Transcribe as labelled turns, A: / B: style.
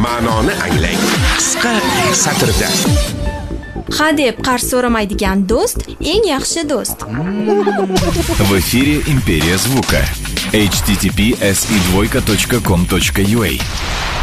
A: ma'noni anglang. Qisqa satrda.
B: Ha deb qarz so'ramaydigan do'st eng yaxshi do'st.
C: В эфире «Империя звука». https://com.ua